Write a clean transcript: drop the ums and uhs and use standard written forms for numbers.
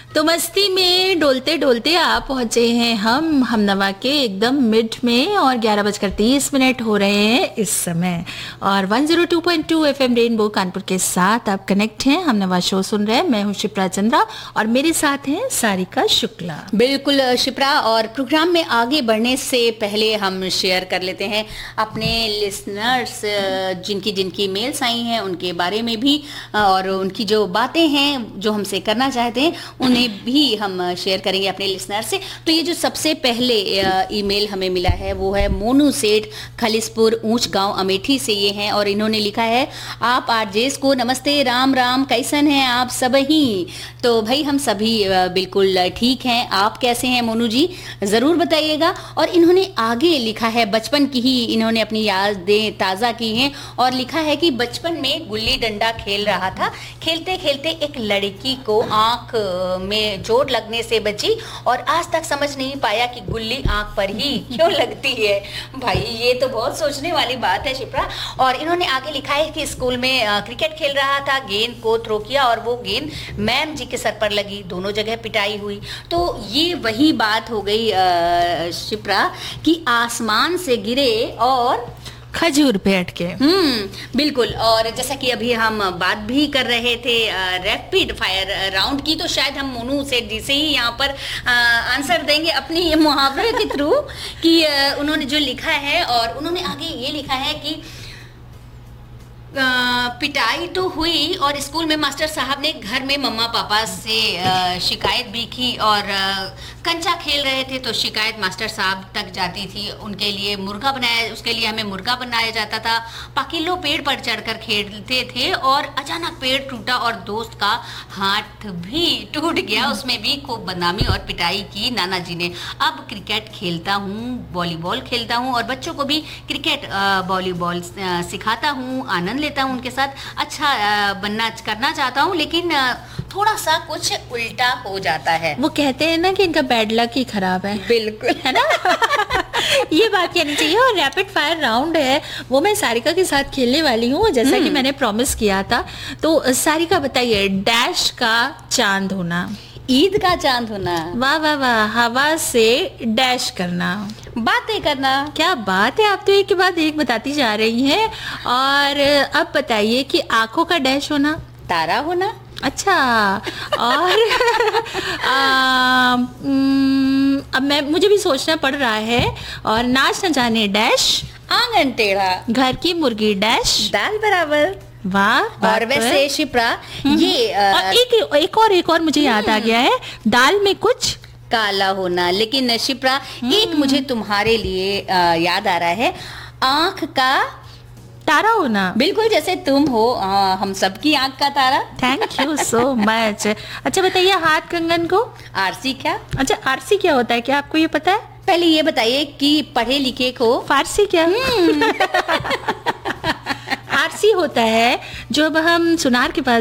तो मस्ती में डोलते डोलते आप पहुंचे हैं हम नवा के एकदम मिड में और 11:30 हो रहे हैं इस समय। और 102.2 FM रेनबो कानपुर के साथ आप कनेक्ट हैं। हम नवा शो सुन रहे हैं। मैं हूं शिप्रा चंद्रा और मेरे साथ हैं सारिका शुक्ला। बिल्कुल शिप्रा, और प्रोग्राम में आगे बढ़ने से पहले हम शेयर कर लेते हैं अपने लिसनर्स जिनकी जिनकी मेल्स आई हैं उनके बारे में भी, और उनकी जो बातें हैं जो हमसे करना चाहते हैं उन्हें भी हम शेयर करेंगे अपने लिसनर से। तो ये जो सबसे पहले ईमेल हमें मिला है वो है मोनू सेठ, खलिसपुर ऊंच गांव अमेठी से ये हैं, और इन्होंने लिखा है आप आरजेस को नमस्ते, राम राम, कैसन हैं आप सब ही। तो भाई हम सभी बिल्कुल ठीक हैं। आप कैसे हैं मोनू जी, ज़रूर बताइएगा। और इन्होंने आगे लिखा है बचपन की ही इन्होंने अपनी यादें ताज़ा की हैं, और लिखा है कि बचपन में गुल्ली डंडा खेल रहा था। खेलते खेलते एक लड़की को आंख में चोट लगने से बची और आज तक समझ नहीं पाया कि गुल्ली आंख पर ही क्यों लगती है। भाई ये तो बहुत सोचने वाली बात है शिप्रा। और इन्होंने आगे लिखा है कि स्कूल में क्रिकेट खेल रहा था, गेंद को थ्रो किया और वो गेंद मैम जी के सर पर लगी, दोनों जगह पिटाई हुई। तो ये वही बात हो गई शिप्रा कि आसमान से गिरे और खजूर पे अटके। बिल्कुल। और जैसा कि अभी हम बात भी कर रहे थे रैपिड फायर राउंड की, तो शायद हम मोनू सेठ जी से ही यहाँ पर आंसर देंगे अपनी मुहावरे के थ्रू कि उन्होंने जो लिखा है। और उन्होंने आगे ये लिखा है कि पिटाई तो हुई और स्कूल में मास्टर साहब ने घर में मम्मा पापा से शिकायत भी की, और कंचा खेल रहे थे तो शिकायत मास्टर साहब तक जाती थी। उनके लिए मुर्गा बनाया, उसके लिए हमें मुर्गा बनाया जाता था। पाकिलो पेड़ पर चढ़कर खेलते थे और अचानक पेड़ टूटा और दोस्त का हाथ भी टूट गया, उसमें भी खूब बदनामी और पिटाई की नाना जी ने। अब क्रिकेट खेलता हूँ, वॉलीबॉल खेलता हूँ और बच्चों को भी क्रिकेट वॉलीबॉल सिखाता हूँ, आनंद लेता हूँ उनके साथ। अच्छा बनना करना चाहता हूँ, लेकिन थोड़ा सा कुछ उल्टा हो जाता है। वो कहते हैं ना कि इनका बैड लक ही खराब है। बिल्कुल, है ना। ये बात कहनी चाहिए। और रैपिड फायर राउंड है वो मैं सारिका के साथ खेलने वाली हूँ, जैसा कि मैंने प्रॉमिस किया था। तो सारिका बताइए, डैश का चांद होना, ईद का चांद होना, वाह वाह वाह, हवा से डैश करना, बातें करना। क्या बात है, आप तो एक के बाद एक बताती जा रही हैं। और अब बताइए कि आंखों का डैश होना, तारा होना। अच्छा। और अब मुझे भी सोचना पड़ रहा है। और नाच न जाने डैश, आंगन टेढ़ा, घर की मुर्गी डैश, दाल बराबर। वाह। और वैसे शिप्रा ये एक और मुझे याद आ गया है, दाल में कुछ काला होना। लेकिन शिप्रा एक मुझे तुम्हारे लिए याद आ रहा है, आंख का तारा होना। बिल्कुल, जैसे तुम हो हम सबकी आंख का तारा। Thank you so much. अच्छा बताइए, हाथ कंगन को आरसी क्या? अच्छा, आरसी क्या होता है, क्या आपको ये पता है? पहले ये बताइए कि पढ़े लिखे को फारसी क्या? आरसी होता है जब हम सुनार के पास